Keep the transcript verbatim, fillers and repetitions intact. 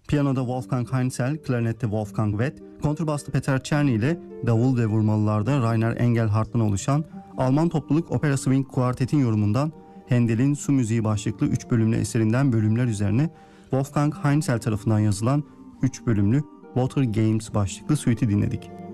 Piyanoda Wolfgang Heinzel, klarnette Wolfgang Wett, kontrbasta Peter Czerny ile davul ve vurmalılarda Rainer Engelhart'tan oluşan Alman topluluk opera swing kuartetin yorumundan Handel'in Su Müziği başlıklı üç bölümlü eserinden bölümler üzerine Wolfgang Heinzel tarafından yazılan üç bölümlü Water Games başlıklı suite'i dinledik.